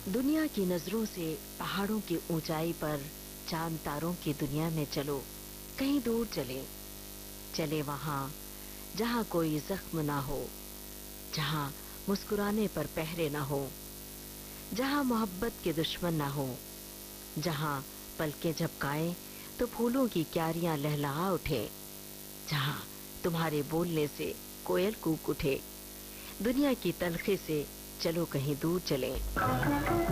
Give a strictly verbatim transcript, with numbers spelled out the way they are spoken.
दुनिया की नजरों से पहाड़ों की ऊंचाई पर चांद तारों की दुनिया में चलो, कहीं दूर चले। चले वहां जहां कोई जख्म ना हो, जहां मुस्कुराने पर पहरे ना हो, जहां मोहब्बत के दुश्मन ना हो, जहां पलकें झपकाएं तो फूलों की क्यारियां लहलहा उठे, जहां तुम्हारे बोलने से कोयल कूक उठे। दुनिया की तलखी से चलो कहीं दूर चले।